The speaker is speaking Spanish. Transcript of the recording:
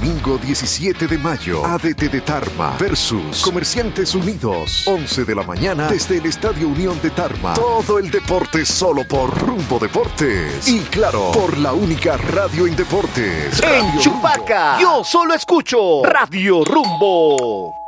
domingo 17 de mayo, ADT de Tarma versus Comerciantes Unidos, 11 de la mañana desde el Estadio Unión de Tarma. Todo el deporte solo por Rumbo Deportes. Y claro, por la única radio en deportes. En Chupaca, yo solo escucho Radio Rumbo.